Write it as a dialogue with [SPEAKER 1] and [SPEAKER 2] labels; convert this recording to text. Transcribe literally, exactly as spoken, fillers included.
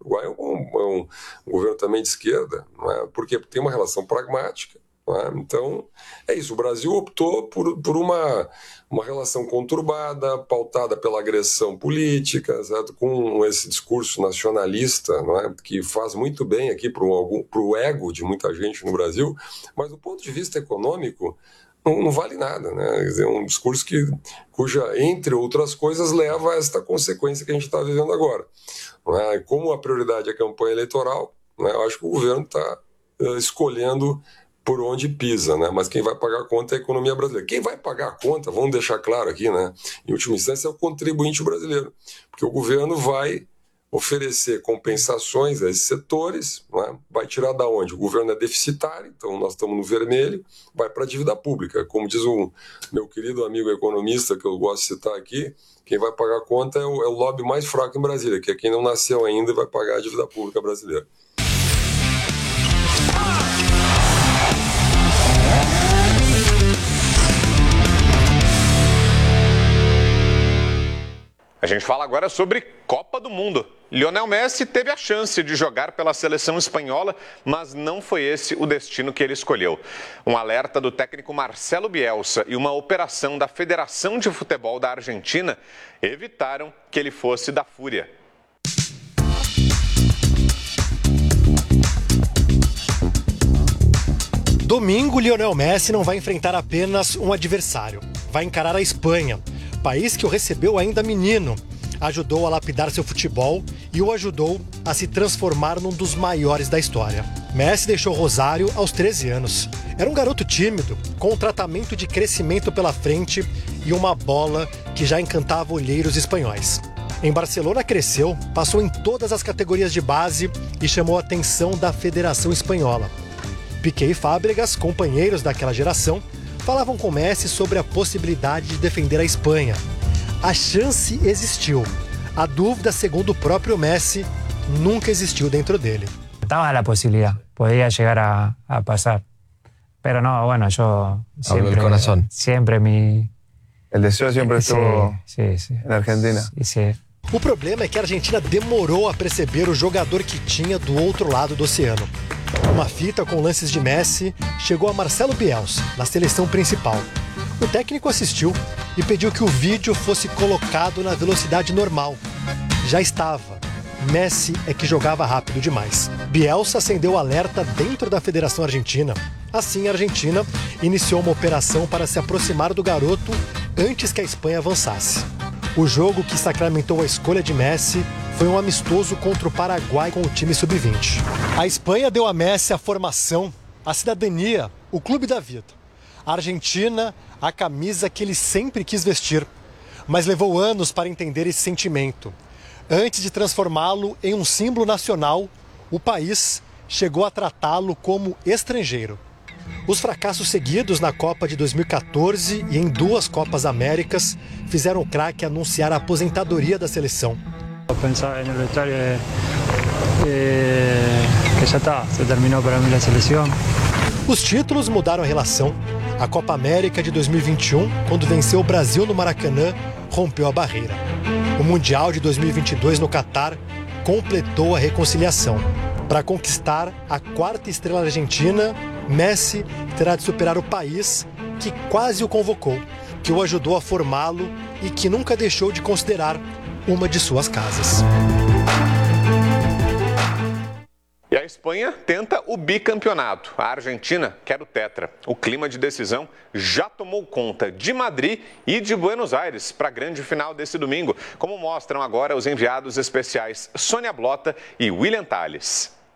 [SPEAKER 1] O Uruguai é um, é um, um governo também de esquerda, não é? Por quê? Porque tem uma relação pragmática. Não é? Então, é isso. O Brasil optou por, por uma, uma relação conturbada, pautada pela agressão política, certo? Com esse discurso nacionalista, não é? Que faz muito bem aqui para o ego de muita gente no Brasil, mas do ponto de vista econômico, Não, não vale nada, né? Quer dizer, é um discurso que, cuja, entre outras coisas, leva a esta consequência que a gente está vivendo agora. Não é? Como a prioridade é a campanha eleitoral, não é? Eu acho que o governo está uh, escolhendo por onde pisa, né? Mas quem vai pagar a conta é a economia brasileira. Quem vai pagar a conta, vamos deixar claro aqui, né? Em última instância, é o contribuinte brasileiro, porque o governo vai oferecer compensações a esses setores, não é? Vai tirar da onde? O governo é deficitário, então nós estamos no vermelho, vai para a dívida pública. Como diz o meu querido amigo economista, que eu gosto de citar aqui, quem vai pagar a conta é o, é o lobby mais fraco em Brasília, que é quem não nasceu ainda e vai pagar a dívida pública brasileira.
[SPEAKER 2] A gente fala agora sobre Copa do Mundo. Lionel Messi teve a chance de jogar pela seleção espanhola, mas não foi esse o destino que ele escolheu. Um alerta do técnico Marcelo Bielsa e uma operação da Federação de Futebol da Argentina evitaram que ele fosse da Fúria.
[SPEAKER 3] Domingo, Lionel Messi não vai enfrentar apenas um adversário. Vai encarar a Espanha, país que o recebeu ainda menino, ajudou a lapidar seu futebol e o ajudou a se transformar num dos maiores da história. Messi deixou Rosário aos treze anos. Era um garoto tímido, com um tratamento de crescimento pela frente e uma bola que já encantava olheiros espanhóis. Em Barcelona cresceu, passou em todas as categorias de base e chamou a atenção da Federação Espanhola. Piqué e Fábregas, companheiros daquela geração, falavam com Messi sobre a possibilidade de defender a Espanha. A chance existiu. A dúvida, segundo o próprio Messi, nunca existiu dentro dele.
[SPEAKER 4] Estaba a possibilidade, podia chegar a, a passar. Pero no, bueno, yo siempre,
[SPEAKER 5] corazón.
[SPEAKER 4] siempre mi...
[SPEAKER 5] El deseo siempre estuvo
[SPEAKER 4] sí, sí, sí.
[SPEAKER 5] en Argentina.
[SPEAKER 4] Sí, sí.
[SPEAKER 3] O problema é que a Argentina demorou a perceber o jogador que tinha do outro lado do oceano. Uma fita com lances de Messi chegou a Marcelo Bielsa, na seleção principal. O técnico assistiu e pediu que o vídeo fosse colocado na velocidade normal. Já estava. Messi é que jogava rápido demais. Bielsa acendeu o alerta dentro da Federação Argentina. Assim, a Argentina iniciou uma operação para se aproximar do garoto antes que a Espanha avançasse. O jogo que sacramentou a escolha de Messi foi um amistoso contra o Paraguai com o time sub vinte. A Espanha deu a Messi a formação, a cidadania, o clube da vida. A Argentina, a camisa que ele sempre quis vestir. Mas levou anos para entender esse sentimento. Antes de transformá-lo em um símbolo nacional, o país chegou a tratá-lo como estrangeiro. Os fracassos seguidos na Copa de dois mil e quatorze e em duas Copas Américas fizeram o craque anunciar a aposentadoria da seleção.
[SPEAKER 6] Pensar no vestuário é, é, que já está, se terminou para mim a seleção.
[SPEAKER 3] Os títulos mudaram a relação. A Copa América de dois mil e vinte e um, quando venceu o Brasil no Maracanã, rompeu a barreira. O Mundial de dois mil e vinte e dois no Catar completou a reconciliação. Para conquistar a quarta estrela argentina, Messi terá de superar o país que quase o convocou, que o ajudou a formá-lo e que nunca deixou de considerar uma de suas casas.
[SPEAKER 2] E a Espanha tenta o bicampeonato. A Argentina quer o tetra. O clima de decisão já tomou conta de Madrid e de Buenos Aires para a grande final desse domingo, como mostram agora os enviados especiais Sônia Blota e William Tales.